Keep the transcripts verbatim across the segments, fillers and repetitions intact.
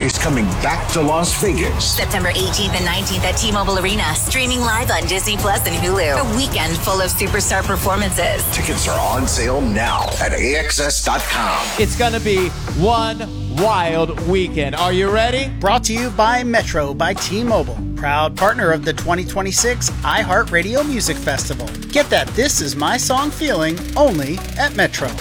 is coming back to Las Vegas. September eighteenth and nineteenth at T-Mobile Arena, streaming live on Disney Plus and Hulu. A weekend full of superstar performances. Tickets are on sale now at A X S dot com. It's going to be one wild weekend. Are you ready? Brought to you by Metro by T-Mobile, proud partner of the twenty twenty-six iHeartRadio Music Festival. Get that This Is My Song feeling only at Metro.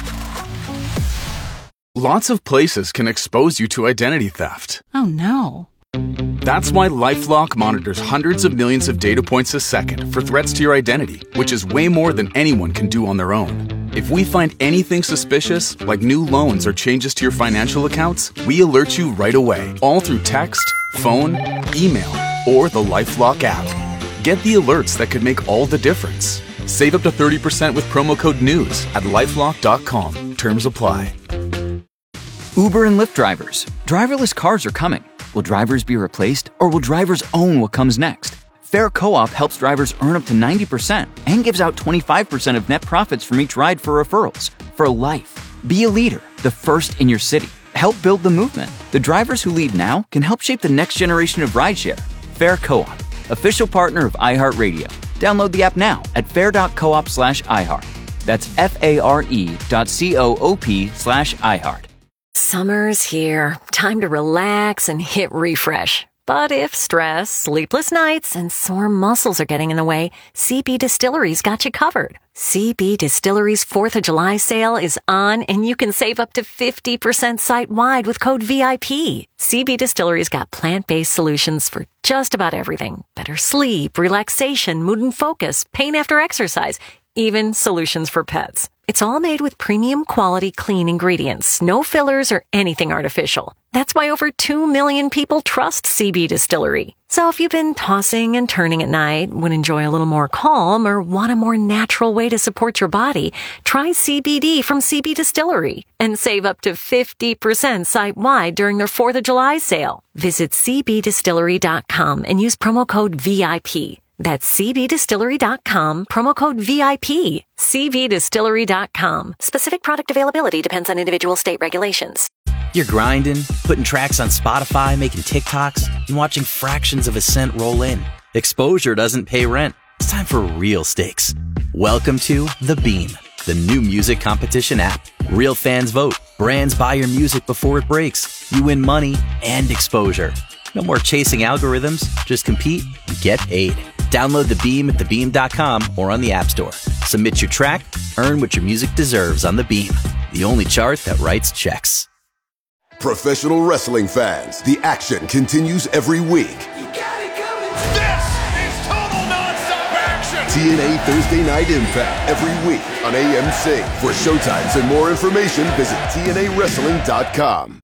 Lots of places can expose you to identity theft. Oh, no. That's why LifeLock monitors hundreds of millions of data points a second for threats to your identity, which is way more than anyone can do on their own. If we find anything suspicious, like new loans or changes to your financial accounts, we alert you right away, all through text, phone, email, or the LifeLock app. Get the alerts that could make all the difference. Save up to thirty percent with promo code NEWS at lifelock dot com. Terms apply. Uber and Lyft drivers. Driverless cars are coming. Will drivers be replaced, or will drivers own what comes next? Fair Co-op helps drivers earn up to ninety percent and gives out twenty-five percent of net profits from each ride for referrals. For life. Be a leader, the first in your city. Help build the movement. The drivers who lead now can help shape the next generation of rideshare. Fair Co-op, official partner of iHeartRadio. Download the app now at fair.coop slash iHeart. That's F-A-R-E dot C-O-O-P slash iHeart. Summer's here. Time to relax and hit refresh. But if stress, sleepless nights, and sore muscles are getting in the way, C B Distillery's got you covered. C B Distillery's fourth of July sale is on, and you can save up to fifty percent site-wide with code V I P. C B Distillery's got plant-based solutions for just about everything. Better sleep, relaxation, mood and focus, pain after exercise, even solutions for pets. It's all made with premium quality clean ingredients, no fillers or anything artificial. That's why over two million people trust C B Distillery. So if you've been tossing and turning at night, would enjoy a little more calm, or want a more natural way to support your body, try C B D from C B Distillery and save up to fifty percent site-wide during their fourth of July sale. Visit C B distillery dot com and use promo code V I P. That's C B distillery dot com, promo code V I P. C B distillery dot com. Specific product availability depends on individual state regulations. You're grinding, putting tracks on Spotify, making TikToks, and watching fractions of a cent roll in. Exposure doesn't pay rent. It's time for real stakes. Welcome to The Beam, the new music competition app. Real fans vote. Brands buy your music before it breaks. You win money and exposure. No more chasing algorithms. Just compete and get paid. Download The Beam at the beam dot com or on the App Store. Submit your track, earn what your music deserves on The Beam, the only chart that writes checks. Professional wrestling fans, the action continues every week. You got it coming. This is total nonstop action. T N A Thursday Night Impact every week on A M C. For showtimes and more information, visit T N A wrestling dot com.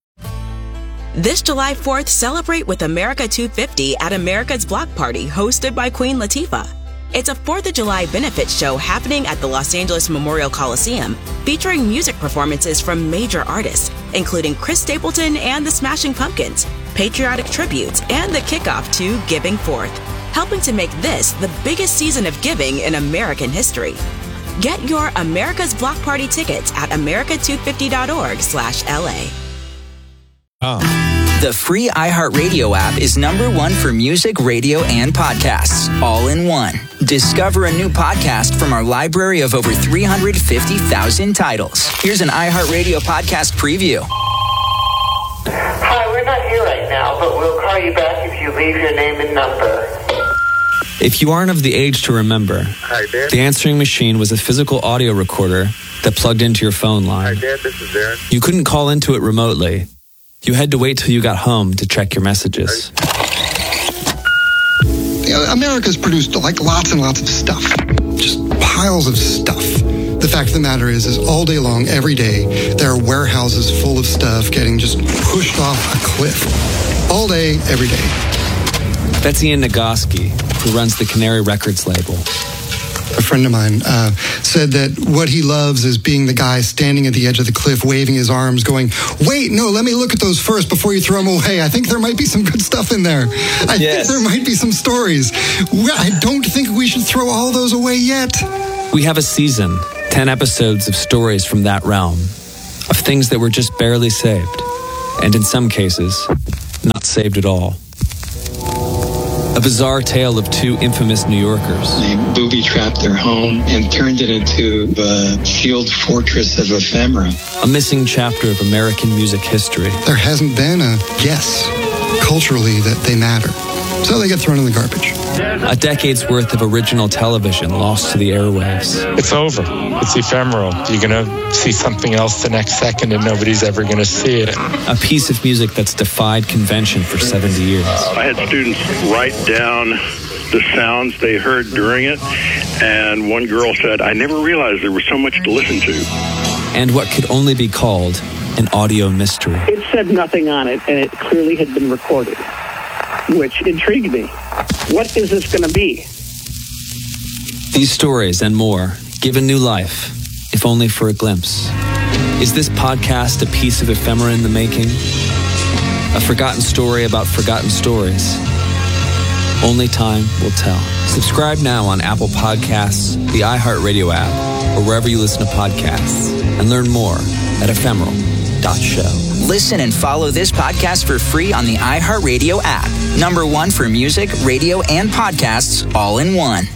This July fourth, celebrate with America two fifty at America's Block Party, hosted by Queen Latifah. It's a fourth of July benefit show happening at the Los Angeles Memorial Coliseum, featuring music performances from major artists, including Chris Stapleton and the Smashing Pumpkins, patriotic tributes, and the kickoff to Giving Forth, helping to make this the biggest season of giving in American history. Get your America's Block Party tickets at america two fifty dot org slash L A. Oh. The free iHeartRadio app is number one for music, radio, and podcasts, all in one. Discover a new podcast from our library of over three hundred fifty thousand titles. Here's an iHeartRadio podcast preview. Hi, we're not here right now, but we'll call you back if you leave your name and number. If you aren't of the age to remember, Hi, Dad. the answering machine was a physical audio recorder that plugged into your phone line. Hi, Dad. This is Darren. You couldn't call into it remotely. You had to wait till you got home to check your messages. America's produced like lots and lots of stuff. Just piles of stuff. The fact of the matter is, is all day long, every day, there are warehouses full of stuff getting just pushed off a cliff. All day, every day. That's Ian Nagoski, who runs the Canary Records label. A friend of mine uh, said that what he loves is being the guy standing at the edge of the cliff, waving his arms, going, wait, no, let me look at those first before you throw them away. I think there might be some good stuff in there. I yes. think there might be some stories. I don't think we should throw all those away yet. We have a season, ten episodes of stories from that realm, of things that were just barely saved, and in some cases, not saved at all. A bizarre tale of two infamous New Yorkers. They booby-trapped their home and turned it into a sealed fortress of ephemera. A missing chapter of American music history. There hasn't been a guess culturally that they matter. So they get thrown in the garbage. A decade's worth of original television lost to the airwaves. It's over. It's ephemeral. You're going to see something else the next second and nobody's ever going to see it. A piece of music that's defied convention for seventy years. I had students write down the sounds they heard during it, and one girl said, I never realized there was so much to listen to. And what could only be called an audio mystery. It said nothing on it, and it clearly had been recorded, which intrigued me. What is this going to be? These stories and more given new life, if only for a glimpse. Is this podcast a piece of ephemera in the making? A forgotten story about forgotten stories? Only time will tell. Subscribe now on Apple Podcasts, the iHeartRadio app, or wherever you listen to podcasts, and learn more at ephemeral dot show. Listen and follow this podcast for free on the iHeartRadio app. Number one for music, radio, and podcasts all in one.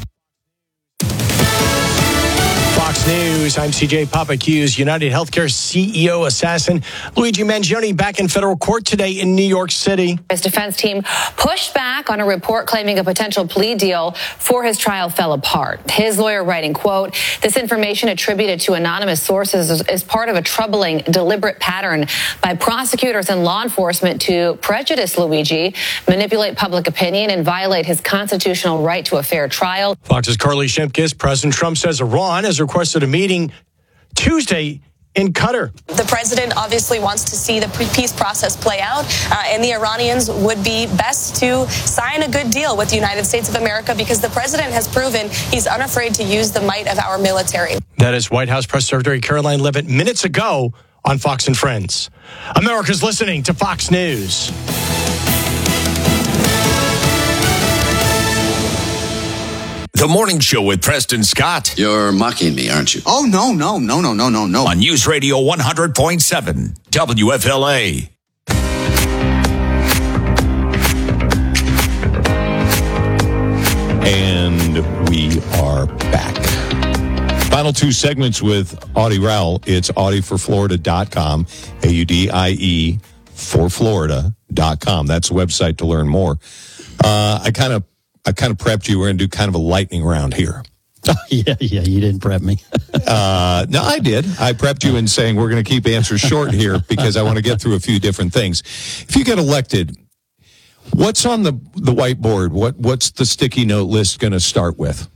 Fox News, I'm C J Papacu's. United Healthcare C E O assassin Luigi Mangione back in federal court today in New York City. His defense team pushed back on a report claiming a potential plea deal for his trial fell apart. His lawyer writing, quote, this information attributed to anonymous sources is, is part of a troubling, deliberate pattern by prosecutors and law enforcement to prejudice Luigi, manipulate public opinion, and violate his constitutional right to a fair trial. Fox's Carly Shimkus. President Trump says Iran has requested a meeting Tuesday in Qatar. The president obviously wants to see the peace process play out, uh, and the Iranians would be best to sign a good deal with the United States of America because the president has proven he's unafraid to use the might of our military. That is White House Press Secretary Caroline Leavitt minutes ago on Fox and Friends. America's listening to Fox News. The Morning Show with Preston Scott. You're mocking me, aren't you? Oh, no, no, no, no, no, no, no. On News Radio one hundred point seven, W F L A. And we are back. Final two segments with Audie Rowell. It's audie for florida dot com, A U D I E for florida dot com. That's the website to learn more. Uh, I kind of I kind of prepped you. We're going to do kind of a lightning round here. yeah, yeah, you didn't prep me. uh, no, I did. I prepped you in saying we're going to keep answers short here because I want to get through a few different things. If you get elected, what's on the, the whiteboard? What What's the sticky note list going to start with?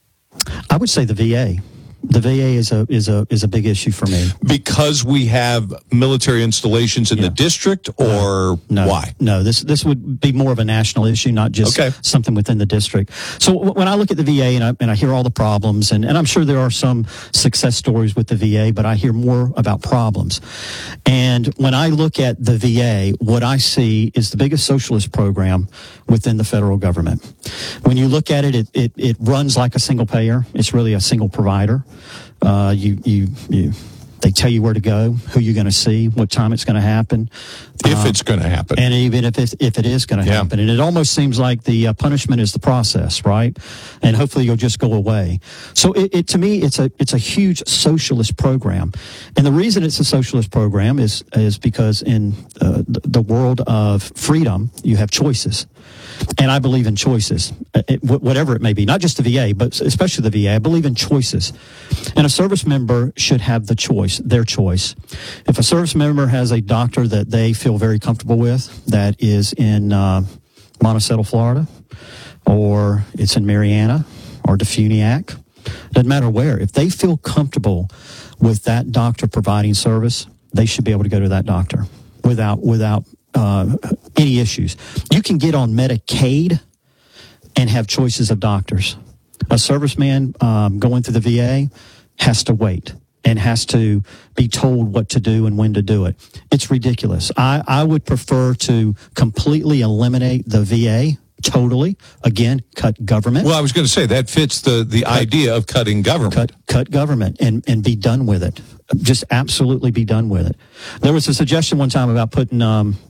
I would say the V A. The V A is a is a is a big issue for me because we have military installations in yeah. the district, or no, why? No, this this would be more of a national issue, not just okay. something within the district. So w- when I look at the V A and I, and I hear all the problems, and, and I'm sure there are some success stories with the V A, but I hear more about problems. And when I look at the V A, what I see is the biggest socialist program within the federal government. When you look at it, it it, it runs like a single payer. It's really a single provider. Uh, you, you, you, they tell you where to go, who you're going to see, what time it's going to happen. If um, it's going to happen. And even if it, if it is going to yeah. happen. And it almost seems like the uh, punishment is the process, right? And hopefully you'll just go away. So it, it, to me, it's a, it's a huge socialist program. And the reason it's a socialist program is, is because in uh, the, the world of freedom, you have choices. And I believe in choices, it, whatever it may be, not just the V A, but especially the V A. I believe in choices. And a service member should have the choice, their choice. If a service member has a doctor that they feel very comfortable with, that is in uh, Monticello, Florida, or it's in Marianna or Defuniak, doesn't matter where. If they feel comfortable with that doctor providing service, they should be able to go to that doctor without without Uh, any issues. You can get on Medicaid and have choices of doctors. A serviceman um, going through the V A has to wait and has to be told what to do and when to do it. It's ridiculous. I, I would prefer to completely eliminate the V A totally. Again, cut government. Well, I was going to say that fits the, the cut, idea of cutting government. Cut, cut government and, and be done with it. Just absolutely be done with it. There was a suggestion one time about putting um,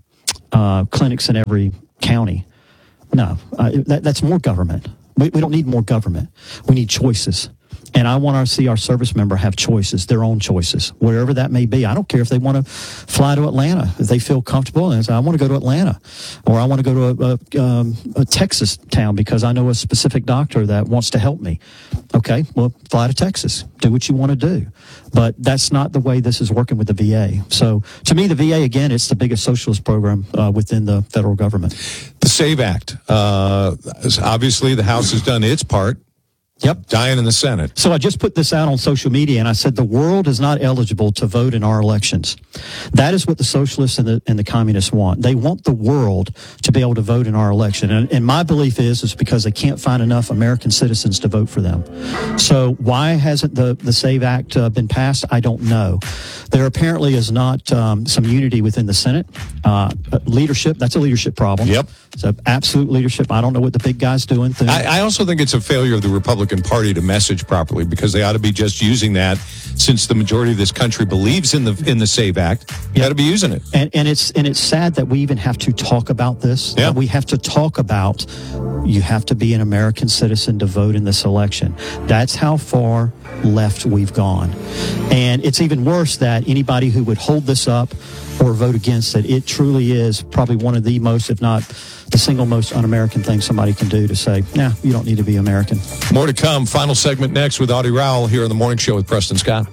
uh, clinics in every county. No, uh, that, that's more government. We, we don't need more government. We need choices. And I want to see our service member have choices, their own choices, wherever that may be. I don't care if they want to fly to Atlanta, if they feel comfortable and say, I want to go to Atlanta, or I want to go to a, a, um, a Texas town because I know a specific doctor that wants to help me. Okay, well, fly to Texas. Do what you want to do. But that's not the way this is working with the V A. So to me, the V A, again, it's the biggest socialist program uh, within the federal government. The SAVE Act. Uh, obviously, the House has done its part. Yep. Dying in the Senate. So I just put this out on social media, and I said the world is not eligible to vote in our elections. That is what the socialists and the, and the communists want. They want the world to be able to vote in our election. And, and my belief is, is because they can't find enough American citizens to vote for them. So why hasn't the, the SAVE Act uh, been passed? I don't know. There apparently is not um, some unity within the Senate. Uh, leadership, that's a leadership problem. Yep. It's an absolute leadership. I don't know what the big guy's doing. I, I also think it's a failure of the Republican Party to message properly, because they ought to be just using that, since the majority of this country believes in the in the SAVE Act. You got to be using it. And, and it's and it's sad that we even have to talk about this. Yeah. We have to talk about you have to be an American citizen to vote in this election. That's how far left we've gone. And it's even worse that anybody who would hold this up or vote against it, it truly is probably one of the most, if not the single most un-American thing somebody can do, to say, nah, you don't need to be American. More to come. Final segment next with Audie Rowell here on The Morning Show with Preston Scott.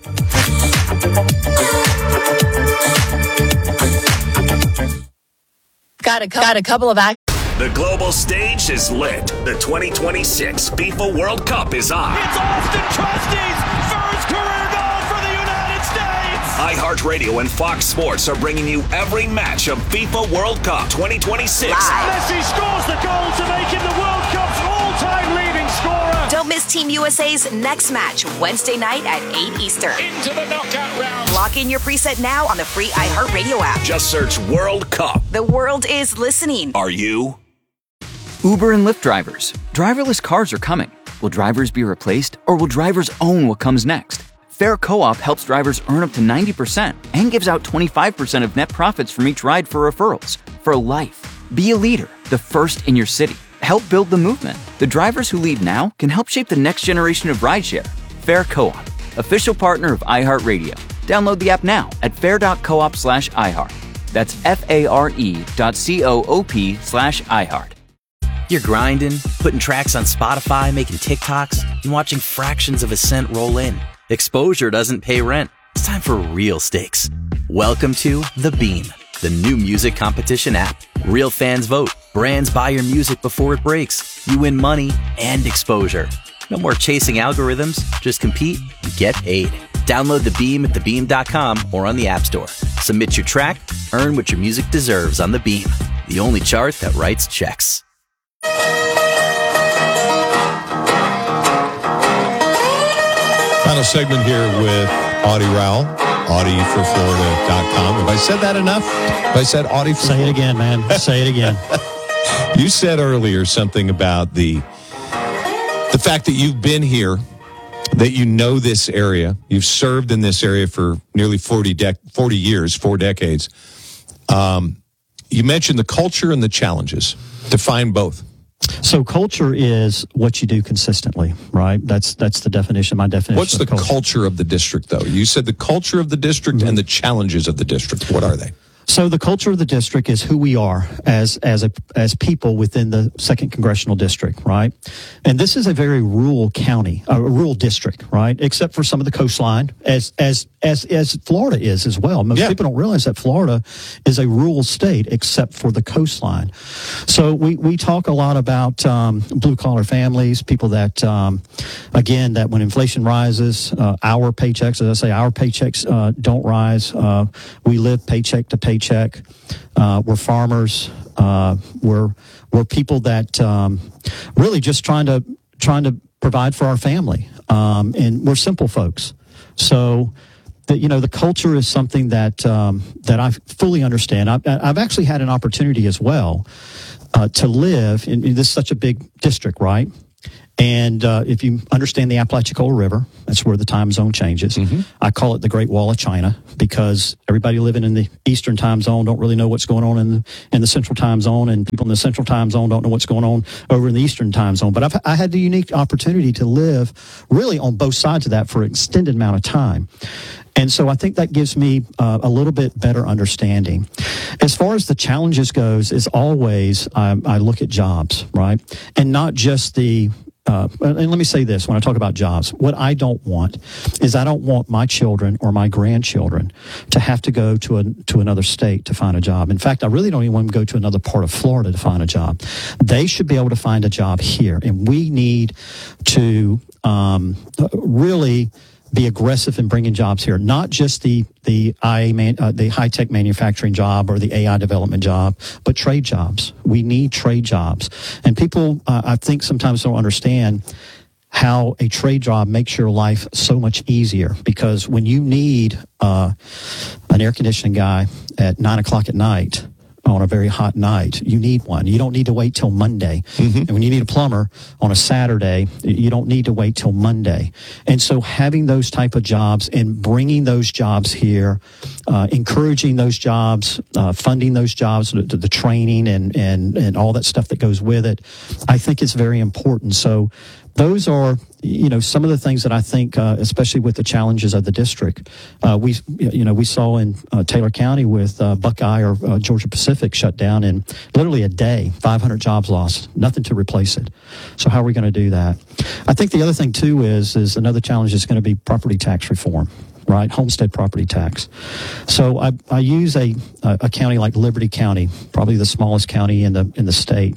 Got a, got a couple of act. The global stage is lit. The twenty twenty-six FIFA World Cup is on. It's Austin Trusty's first career goal for the United States. iHeartRadio and Fox Sports are bringing you every match of FIFA World Cup twenty twenty-six. Live. Messi scores the goal to make him the World Cup's all-time leading scorer. Don't miss Team U S A's next match Wednesday night at eight Eastern. Into the knockout round. Lock in your preset now on the free iHeartRadio app. Just search World Cup. The world is listening. Are you? Uber and Lyft drivers. Driverless cars are coming. Will drivers be replaced, or will drivers own what comes next? Fair Co-op helps drivers earn up to ninety percent and gives out twenty-five percent of net profits from each ride for referrals. For life. Be a leader, the first in your city. Help build the movement. The drivers who lead now can help shape the next generation of rideshare. Fair Co-op, official partner of iHeartRadio. Download the app now at fair.coop slash iHeart. That's F-A-R-E dot C-O-O-P slash iHeart. You're grinding, putting tracks on Spotify, making TikToks, and watching fractions of a cent roll in. Exposure doesn't pay rent. It's time for real stakes. Welcome to The Beam, the new music competition app. Real fans vote. Brands buy your music before it breaks. You win money and exposure. No more chasing algorithms. Just compete and get paid. Download The Beam at the beam dot com or on the App Store. Submit your track, earn what your music deserves on The Beam, the only chart that writes checks. Final segment here with Audie Rowell, Audie for Florida dot com. Have I said that enough? Have I said Audie for Say it again, man. Say it again. You said earlier something about the the fact that you've been here, that you know this area. You've served in this area for nearly forty, dec- forty years, four decades. Um, you mentioned the culture and the challenges. Define both. So culture is what you do consistently, right? That's that's the definition, my definition. What's the of culture. culture of the district, though? You said the culture of the district mm-hmm. and the challenges of the district. What are they? So the culture of the district is who we are as as a as people within the second congressional district, right? And this is a very rural county, a rural district, right? Except for some of the coastline, as as as as Florida is as well. Most yeah. people don't realize that Florida is a rural state, except for the coastline. So we we talk a lot about um, blue collar families, people that um, again that when inflation rises, uh, our paychecks, as I say, our paychecks uh, don't rise. Uh, we live paycheck to paycheck. Check. Uh, we're farmers. Uh, we're we're people that um, really just trying to trying to provide for our family, um, and we're simple folks. So, the, you know, the culture is something that um, that I fully understand. I've, I've actually had an opportunity as well uh, to live in, in this such a big district, right? And uh, if you understand the Apalachicola River, that's where the time zone changes. Mm-hmm. I call it the Great Wall of China because everybody living in the Eastern time zone don't really know what's going on in the, in the Central time zone, and people in the Central time zone don't know what's going on over in the Eastern time zone. But I've I had the unique opportunity to live really on both sides of that for an extended amount of time. And so I think that gives me uh, a little bit better understanding. As far as the challenges goes, is always I, I look at jobs, right? And not just the Uh, and let me say this, when I talk about jobs, what I don't want is I don't want my children or my grandchildren to have to go to a, to another state to find a job. In fact, I really don't even want them to go to another part of Florida to find a job. They should be able to find a job here. And we need to um, really be aggressive in bringing jobs here, not just the the I man, uh, the high tech manufacturing job or the A I development job, but trade jobs. We need trade jobs, and people uh, I think sometimes don't understand how a trade job makes your life so much easier. Because when you need uh, an air conditioning guy at nine o'clock at night on a very hot night, you need one. You don't need to wait till Monday. Mm-hmm. And when you need a plumber on a Saturday, you don't need to wait till Monday. And so having those type of jobs and bringing those jobs here, uh, encouraging those jobs, uh, funding those jobs, the, the training and, and, and all that stuff that goes with it, I think is very important. So those are, you know, some of the things that I think, uh, especially with the challenges of the district, uh, we, you know, we saw in uh, Taylor County with uh, Buckeye or uh, Georgia Pacific shut down in literally a day, five hundred jobs lost, nothing to replace it. So how are we going to do that? I think the other thing too is, is another challenge is going to be property tax reform. Right, homestead property tax. So I, I use a a county like Liberty County, probably the smallest county in the in the state.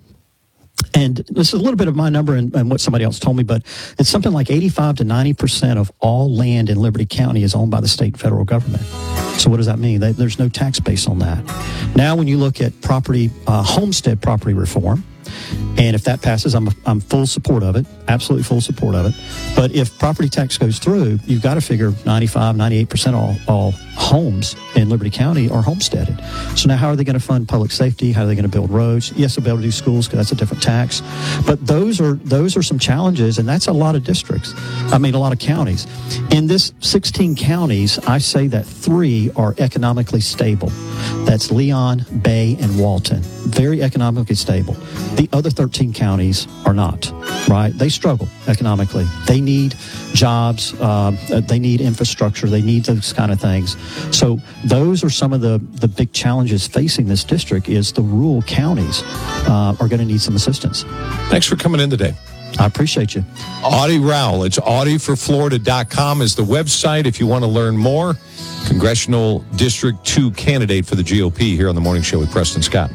And this is a little bit of my number and, and what somebody else told me, but it's something like eighty-five to ninety percent of all land in Liberty County is owned by the state and federal government. So what does that mean? They, there's no tax base on that. Now, when you look at property, uh, homestead property reform, and if that passes, I'm I'm full support of it, absolutely full support of it. But if property tax goes through, you've got to figure ninety-five, ninety-eight percent of all, all homes in Liberty County are homesteaded. So now how are they going to fund public safety? How are they going to build roads? Yes, they'll be able to do schools because that's a different tax. But those are those are some challenges, and that's a lot of districts. I mean, a lot of counties. In this sixteen counties, I say that three are economically stable. That's Leon, Bay, and Walton. Very economically stable. The other thirteen counties are not, right? They struggle economically. They need jobs. Uh, they need infrastructure. They need those kind of things. So those are some of the, the big challenges facing this district is the rural counties uh, are going to need some assistance. Thanks for coming in today. I appreciate you. Audie Rowell. It's audie for florida dot com is the website if you want to learn more. Congressional District two candidate for the G O P here on the Morning Show with Preston Scott.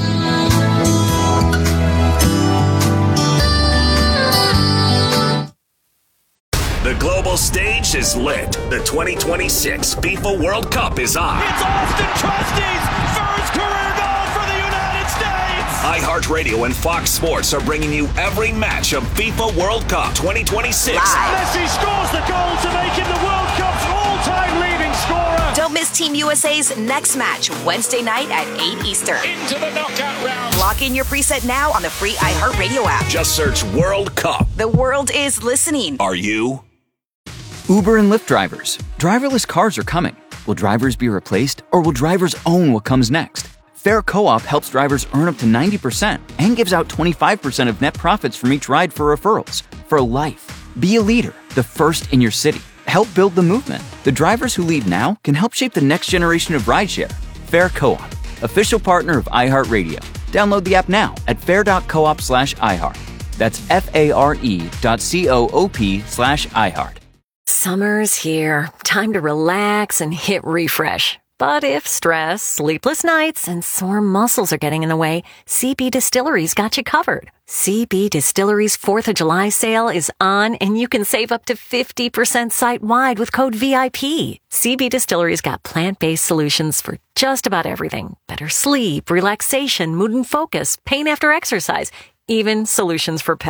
The global stage is lit. The twenty twenty-six FIFA World Cup is on. It's Austin Trusty's first career goal for the United States. iHeartRadio and Fox Sports are bringing you every match of FIFA World Cup twenty twenty-six. Live. Messi scores the goal to make him the World Cup's all-time leading scorer. Don't miss Team U S A's next match Wednesday night at eight Eastern. Into the knockout round. Lock in your preset now on the free iHeartRadio app. Just search World Cup. The world is listening. Are you? Uber and Lyft drivers. Driverless cars are coming. Will drivers be replaced, or will drivers own what comes next? Fair Co-op helps drivers earn up to ninety percent and gives out twenty-five percent of net profits from each ride for referrals. For life. Be a leader, the first in your city. Help build the movement. The drivers who lead now can help shape the next generation of rideshare. Fair Co-op, official partner of iHeartRadio. Download the app now at fair.coop slash iHeart. That's F-A-R-E dot C-O-O-P slash iHeart. Summer's here. Time to relax and hit refresh. But if stress, sleepless nights, and sore muscles are getting in the way, C B Distillery's got you covered. C B Distillery's fourth of July sale is on, and you can save up to fifty percent site-wide with code V I P. C B Distillery's got plant-based solutions for just about everything. Better sleep, relaxation, mood and focus, pain after exercise, even solutions for pets.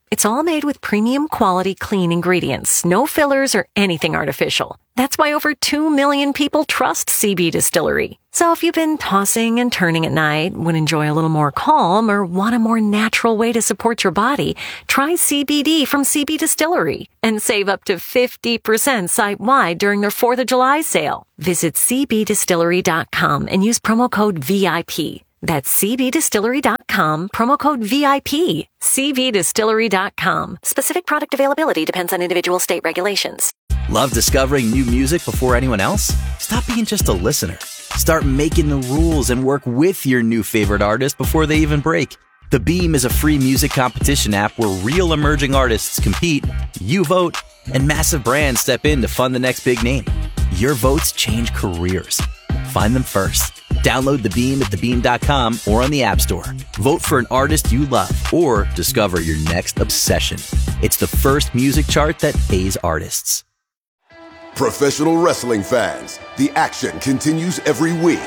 It's all made with premium quality clean ingredients, no fillers or anything artificial. That's why over two million people trust C B Distillery. So if you've been tossing and turning at night, would enjoy a little more calm, or want a more natural way to support your body, try C B D from C B Distillery and save up to fifty percent site-wide during their fourth of July sale. Visit c b distillery dot com and use promo code V I P. That's c b distillery dot com, promo code V I P. c b distillery dot com. Specific product availability depends on individual state regulations. Love discovering new music before anyone else? Stop being just a listener. Start making the rules and work with your new favorite artist before they even break. The Beam is a free music competition app where real emerging artists compete, you vote, and massive brands step in to fund the next big name. Your votes change careers. Find them first. Download The Beam at the beam dot com or on the App Store. Vote for an artist you love or discover your next obsession. It's the first music chart that pays artists. Professional wrestling fans, the action continues every week.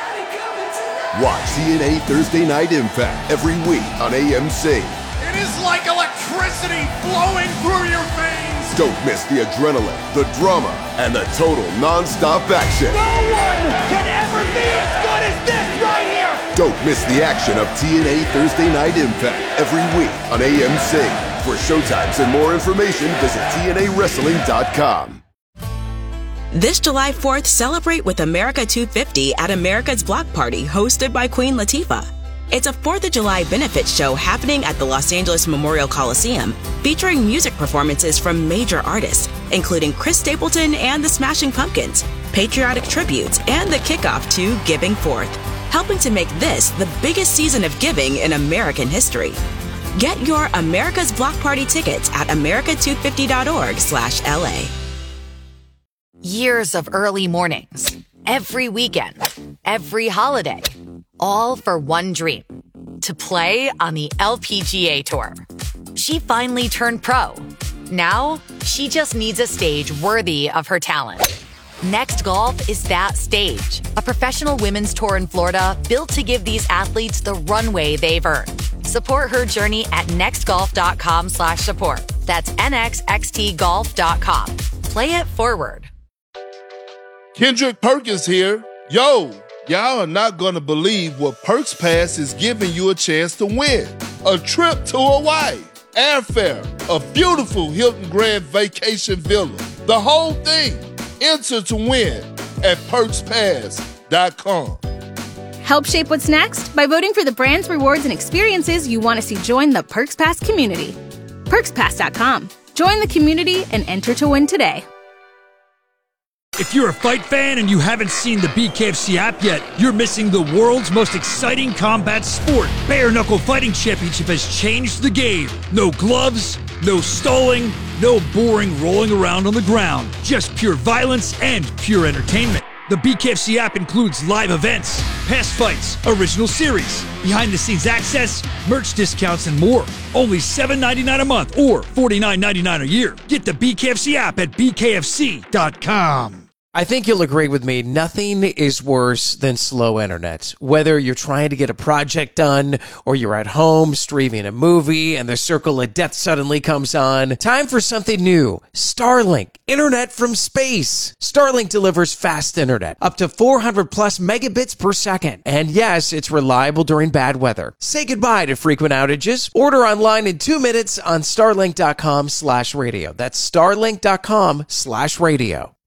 Watch T N A Thursday Night Impact every week on A M C. It is like electricity flowing through your veins. Don't miss the adrenaline, the drama, and the total non-stop action. No one can ever be as good as this right here. Don't miss the action of T N A Thursday Night Impact every week on A M C. For showtimes and more information, visit T N A wrestling dot com. This July fourth, celebrate with America two fifty at America's Block Party, hosted by Queen Latifah. It's a fourth of July benefit show happening at the Los Angeles Memorial Coliseum, featuring music performances from major artists, including Chris Stapleton and the Smashing Pumpkins, patriotic tributes, and the kickoff to Giving Forth, helping to make this the biggest season of giving in American history. Get your America's Block Party tickets at america two fifty dot org slash L A. Years of early mornings, every weekend, every holiday, all for one dream, to play on the L P G A Tour. She finally turned pro. Now, she just needs a stage worthy of her talent. Next Golf is that stage, a professional women's tour in Florida built to give these athletes the runway they've earned. Support her journey at nextgolf.com slash support. That's N X X T golf dot com. Play it forward. Kendrick Perkins here. Yo, y'all are not going to believe what Perks Pass is giving you a chance to win. A trip to Hawaii, airfare, a beautiful Hilton Grand Vacation Villa, the whole thing. Enter to win at perks pass dot com. Help shape what's next by voting for the brands, rewards, and experiences you want to see join the Perks Pass community. perks pass dot com. Join the community and enter to win today. If you're a fight fan and you haven't seen the B K F C app yet, you're missing the world's most exciting combat sport. Bare Knuckle Fighting Championship has changed the game. No gloves, no stalling, no boring rolling around on the ground. Just pure violence and pure entertainment. The B K F C app includes live events, past fights, original series, behind-the-scenes access, merch discounts, and more. Only seven ninety-nine a month or forty-nine ninety-nine a year. Get the B K F C app at b k f c dot com. I think you'll agree with me. Nothing is worse than slow internet. Whether you're trying to get a project done or you're at home streaming a movie and the circle of death suddenly comes on, time for something new. Starlink, internet from space. Starlink delivers fast internet, up to four hundred plus megabits per second. And yes, it's reliable during bad weather. Say goodbye to frequent outages. Order online in two minutes on starlink dot com slash radio. That's starlink dot com slash radio.